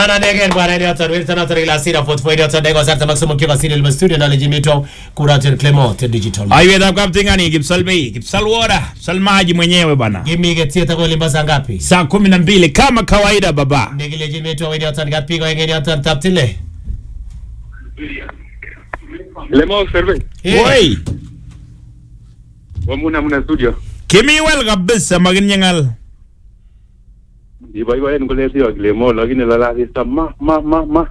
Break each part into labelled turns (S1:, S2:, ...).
S1: Nana again bwana ni hata wewe tena tena sira for for hata ndego sasa maximum kiva siri ile studio na lejimito kurator Clement digital.
S2: Aiwe da kaptingani Kipsalwora, Salmaji mwenyewe bwana.
S1: Gimi getia kwa limba saa ngapi?
S2: Saa 12 kama kawaida baba.
S1: Ndege lejimito wewe hata ngapi kwa ngeni hata taptile.
S3: Lemo survey.
S2: Oi.
S3: Wamuna studio.
S2: Kimi wel kabisa maginyangal.
S3: Iba ngole sio Lemo lakini la sista ma.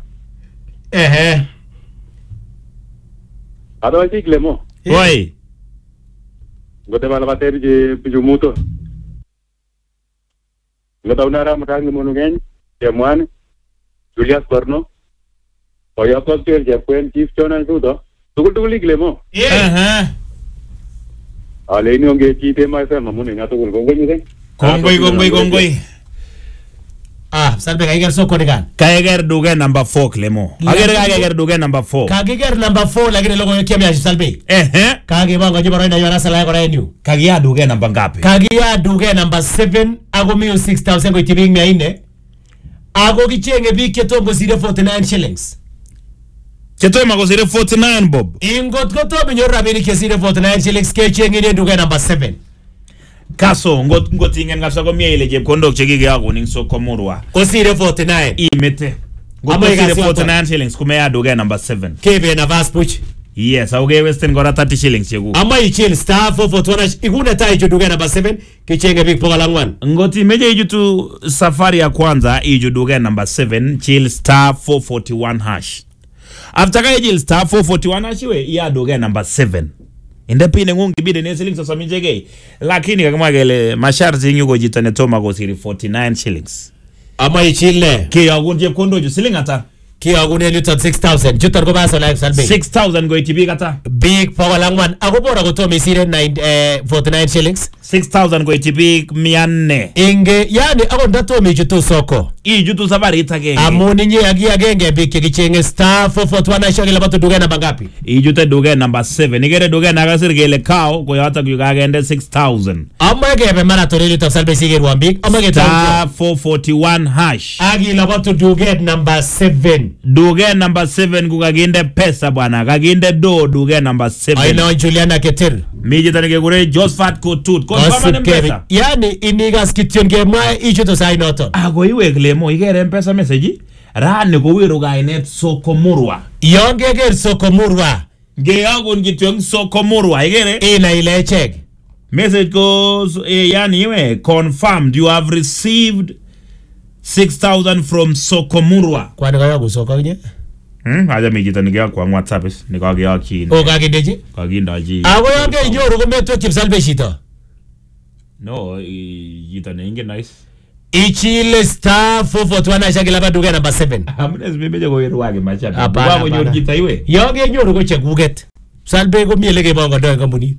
S3: Ado si Lemo.
S2: Oi.
S3: Ngote bala bateri je pijumuto. Ngota unara matangi monungen, Temwan, Julius Barno. Oya koster je kwen chief chona sudo. Tukul Lemo. Ale ni onge chite mai sama mune ngato
S2: Kongoi.
S1: Salbe kaiger soko nikan.
S2: Kaiger duge number 4 Clemo. Kaiger duge number 4.
S1: Kaiger number 4 lakini logo yokia mia salbe. Kage bango jibaro ina yona sala yako enu.
S2: Kagia duge number ngapi?
S1: Kagia duge number 7 ago mio 6000 ko itibing mia ine. Ago kichenge bike tongo 49 shillings.
S2: Cheto mago 49 bob.
S1: Ingot ko to binyo rabini ke 49 shillings ke chenge ni duge number 7.
S2: Kaso ngot ingen ngasa ko mie ile chepkondok chekike akoning Sokomurwa.
S1: Ko 49
S2: imete. Ngot 49 shillings kumeya duge number 7.
S1: Kebe na vaspuch.
S2: Yes, auge western gora 30 shillings yegu.
S1: Ama ichil star 441 iguna tai juduge number 7 kichenge big poka langwan.
S2: Ngoti meje ijutu safari ya kwanza ijuduge number 7 chill star 441 hash. After ka chill star 441 hash we iya duge number 7. Inde pine ngungi bide ne shillings sasa minjege. Lakini kama gele masharti nyugo jitane toma go 49 shillings.
S1: Ama ichile.
S2: Ki agunje kondo ju shilling ata.
S1: Ki agune lutat 6000 jutar ko basa live salbe
S2: 6000 go itibi kata
S1: big power langwan agobora ko to misire 49 shillings
S2: 6000 go itibi 400
S1: inge yani ago ndato mijutu soko
S2: ijutu safari itage
S1: amuni nye agenge big kichenge star 441 shogela batu duge na bangapi
S2: ijute duge number 7 igere duge na gasirgele kao ko yata kugagende 6000
S1: amage be mara to lutat salbe sige ruambik amage
S2: star 441 hash
S1: agi la batu duge number 7
S2: duge number 7 kugaginde pesa bwana kaginde duge number 7
S1: aina Juliana Keter
S2: miji tanike kure Josephat Kotut ko baba pesa
S1: yani inigas kityonge mwa ichuto sai noton
S2: ago iwe Clemo igere pesa message rane ko wiru gainet Sokomurwa
S1: yongeger Sokomurwa
S2: ge agun kityong Sokomurwa igere
S1: ina ile check
S2: message goes yani iwe confirmed you have received 6000 from Sokomurwa.
S1: Kwani kaya kusoka nye?
S2: Aja mijita nikia kwa WhatsApp nikagia kini.
S1: O kagindeji?
S2: Kagindaji.
S1: Ago yange inyoru kumeto Kipsalbe shito.
S2: No, jita ninge nice.
S1: Ichile star 441 shagila baduge number 7.
S2: Amnes mimeje ko yeruage machapi.
S1: Baba
S2: nyoru jita iwe.
S1: Yange inyoru ko cheguget. Salbe ko mielege bongo ndo kampuni.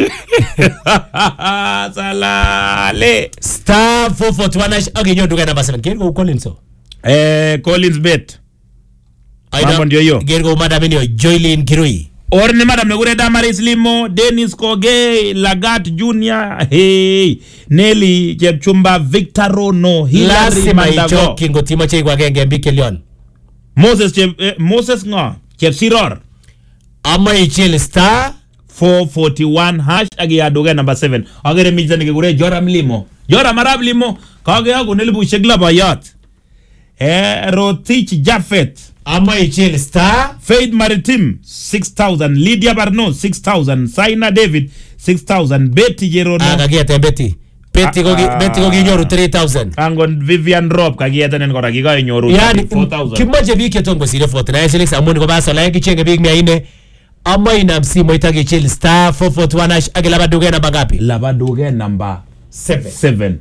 S2: Salale.
S1: Star 441 agi nyoru duge number 7. Gergo Collins so.
S2: Collins bet.
S1: Mambo ndio hiyo. Gergo madam ni Joylin Kirui.
S2: Orni madam negure Damaris Limo, Dennis Koge, Lagat Junior, hey, Nelly Chepchumba, Victor Rono, Hilary Mandago.
S1: Lasi kingo tima che kwa genge mbike lion.
S2: Moses nga, Chepsiror.
S1: Ama ichile star
S2: 441 hash agi ya duge number 7. Agere mijita nikigure Joram Limo. Joram Arab Limo, kage yago nelibu shegla bayat. Rotich Jaffet.
S1: Ama ichile star
S2: Faith Maritim 6000, Lydia Barno 6000, Saina David 6000, Betty Jerono
S1: kagieta Betty kogi nyoru 3000
S2: angon Vivian Rob kagieta nen kora giga nyoru 4000
S1: kimoje bike tongo 49 shillings amoni ko basa la kichenge big 400 ama ina msimo itagi chill star 441 agela baduge na bangapi
S2: la baduge number 7.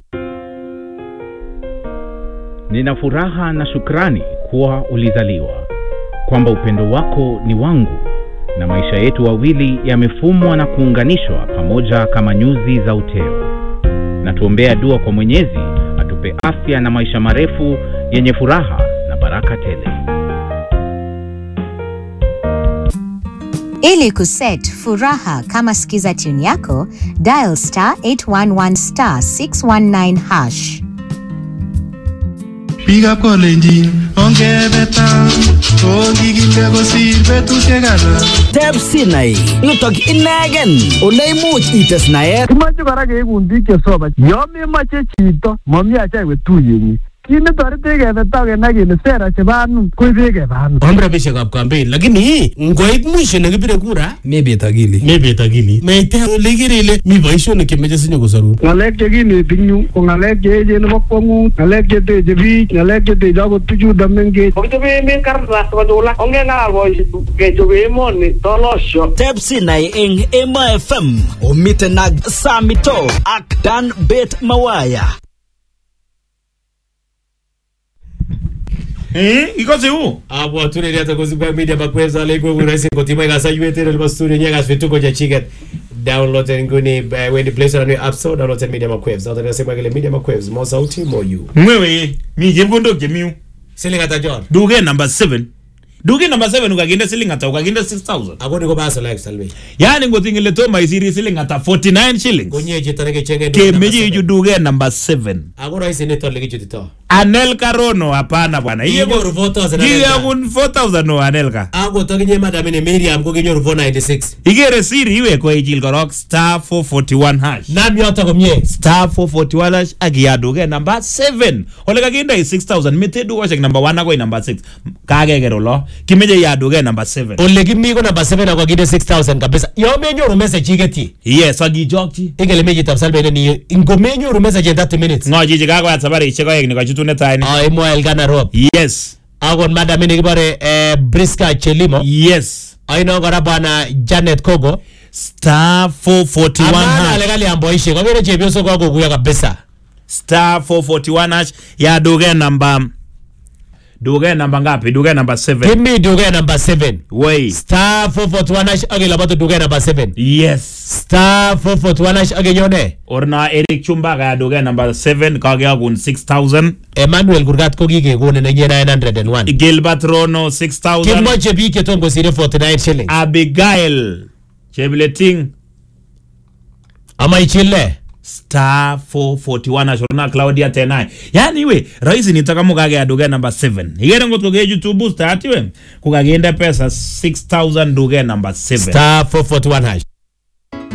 S4: Nina furaha na shukrani kuwa ulizaliwa, kwamba upendo wako ni wangu, na maisha yetu wawili yamefumwa na kuunganishwa pamoja kama nyuzi za uteo. Na tuombea dua kwa Mwenyezi atupe afya na maisha marefu yenye furaha na baraka tele.
S5: Ili kuset furaha kama sikiza tune yako, dial star 811 star 619 hash.
S6: Biikab Kalenjin ongebeta ongikinde kosir betusiek alak.
S7: Teb Sinai yutok inegen ole imuch ites naet.
S8: Kimache kora keekun biik chesoba. Yo memoche chito mami acha iwe tuyenyi. Kit netoretech kebeta kenai kele sera chebo anum koibe keba anum.
S1: Om rabishekab campaign lakini ngoit mwisho nekibire kura
S9: mebet akili.
S1: Meite ole kirele mi boisionik chemeche sinyo kosarun.
S8: Ngalek chekineti nyu ko ngalek cheechen nebo kwongut, ngalek cheteche biik, ngalek cheteche akot tuchuto mengech. Kokichobe emet kartas kochula, ongengalal boisiek kechobe emoni tolosyo.
S7: Teb Sinai eng Emo FM omiten ak Samito ak Dan Bet Mawaya.
S2: Iko siu.
S1: Abo tune dia to kuzibwa media bakweza lego urasi kotima igasa yuete le studio nyaga vituko ja chiget download nguni when the place on your app store download media makwevs au tunasema ile media makwevs mo sauti mo you
S2: Mwewe mi jemgondo jemiu.
S1: silinga tajor
S2: Duge number 7. Duge number 7 ukagenda silinga ta ukagenda 6000.
S1: agoni ko basa life salve
S2: Yani ngotingile to maisiri silinga ta 49 shillings.
S1: konyeje tareke chenge
S2: Kemeji iju duge number 7.
S1: agora isi ne tole kichutito
S2: Anelka Rono hapana bwana.
S1: Iye go 4000
S2: Iye kun 4000 no Anelka.
S1: ago tokinye madam ne Miriam ko kinyoru 496
S2: Igere siri iwe kwa ijil korok star 441 hash.
S1: nam yoto komye
S2: Star 441 hash agiaduge number 7. Ole kaginda 6000 mete dugo shek number 1 ako number 6. Kage gero lo. Kimeje yaduge number 7.
S1: ole kimi ko number 7 ako gide 6000 kabisa yo menyoru message igeti
S2: Yes agijokchi.
S1: igele meji tapsalbe ni ingomenyoru message in 30 minutes
S2: Ngoji jigago ya sabari isheko yek ni kachutu tiny.
S1: Mo Elgana Rob.
S2: Yes.
S1: Agon madam ni kibare Briska Chelimo.
S2: Yes.
S1: Aino gora bana Janet Kogo.
S2: Star 441
S1: Amana
S2: hash.
S1: legali amboishe. Kwa vile chebioso kwa kukuya kabisa.
S2: Star 441 hash. Ya duge number ngapi? Duge number 7.
S1: Give me duge number 7.
S2: Wait.
S1: Star 441 hash. Agi labato duge number 7.
S2: Yes.
S1: Star 441 hash. Agi nyone.
S2: Orna Eric Chumbaga ya duge number 7. Kage agun 6000.
S1: Emmanuel Gurgat Kogi ke gune nenye 901.
S2: Gilbert Rono 6000.
S1: Kimmo chebi ke tongo sire 49 shillings.
S2: Abigail Chebleting.
S1: Ama ichile.
S2: Star 441 ashoruna Claudia Tenai. Yani we raisi nitaka mukage ya duge number 7. Igere ngotko ge YouTube booster atiwe kukagenda pesa 6000 duge number 7.
S1: Star 441 hash.